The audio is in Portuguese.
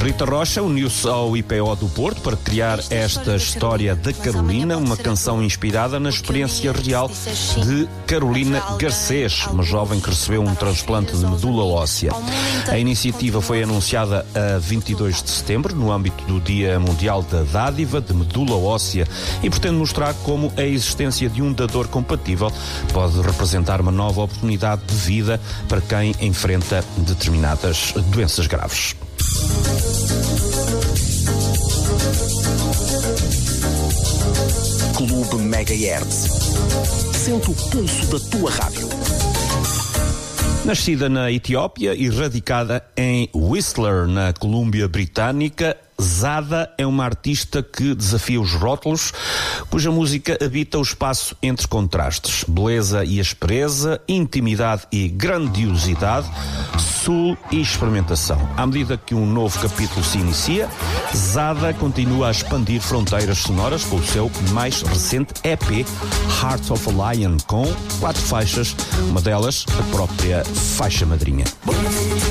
Rita Rocha uniu-se ao IPO do Porto para criar esta história da Carolina, uma canção inspirada na experiência real de Carolina Garcês, uma jovem que recebeu um transplante de medula óssea. A iniciativa foi anunciada a 22 de setembro, no âmbito do Dia Mundial da Dádiva de Medula Óssea, e pretende mostrar como a existência de um dador compatível pode representar uma nova oportunidade de vida para quem enfrenta determinadas doenças graves. Clube Megahertz. Sente o pulso da tua rádio. Nascida na Etiópia e radicada em Whistler, na Colômbia Britânica, Zada é uma artista que desafia os rótulos, cuja música habita o espaço entre contrastes, beleza e aspereza, intimidade e grandiosidade, sul e experimentação. À medida que um novo capítulo se inicia, Zada continua a expandir fronteiras sonoras com o seu mais recente EP, Heart of a Lion, com 4 faixas, uma delas a própria faixa madrinha.